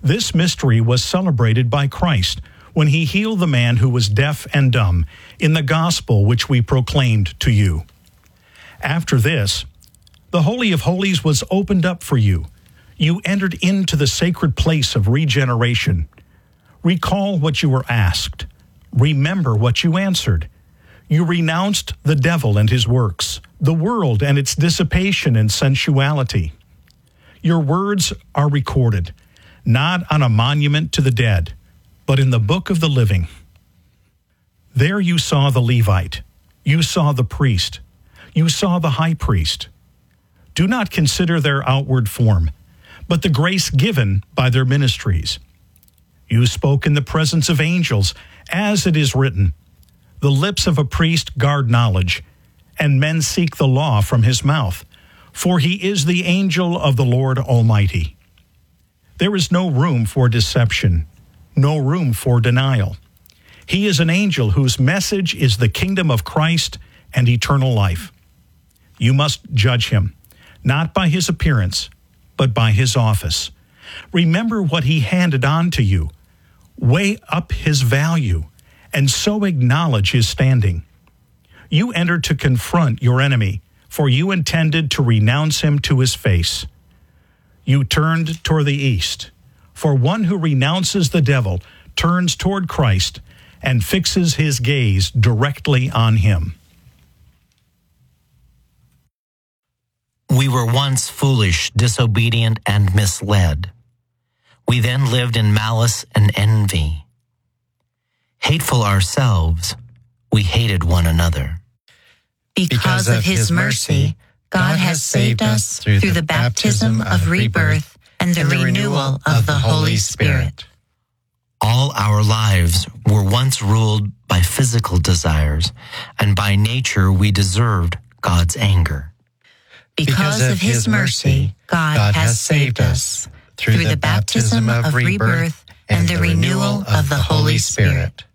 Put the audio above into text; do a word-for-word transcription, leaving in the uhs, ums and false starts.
This mystery was celebrated by Christ when he healed the man who was deaf and dumb in the gospel which we proclaimed to you. After this, the Holy of Holies was opened up for you. You entered into the sacred place of regeneration. Recall what you were asked. Remember what you answered. You renounced the devil and his works, the world and its dissipation and sensuality. Your words are recorded, not on a monument to the dead, but in the book of the living. There you saw the Levite. You saw the priest. You saw the high priest. Do not consider their outward form, but the grace given by their ministries. You spoke in the presence of angels, as it is written, the lips of a priest guard knowledge, and men seek the law from his mouth, for he is the angel of the Lord Almighty. There is no room for deception, no room for denial. He is an angel whose message is the kingdom of Christ and eternal life. You must judge him, not by his appearance, but by his office. Remember what he handed on to you. Weigh up his value, and so acknowledge his standing. You entered to confront your enemy, for you intended to renounce him to his face. You turned toward the east, for one who renounces the devil turns toward Christ and fixes his gaze directly on him. We were once foolish, disobedient, and misled. We then lived in malice and envy. Hateful ourselves, we hated one another. Because of his mercy, God has saved us through the baptism of rebirth and the renewal of the Holy Spirit. All our lives were once ruled by physical desires, and by nature we deserved God's anger. Because of his mercy, God has saved us through the baptism of rebirth and the renewal of the Holy Spirit.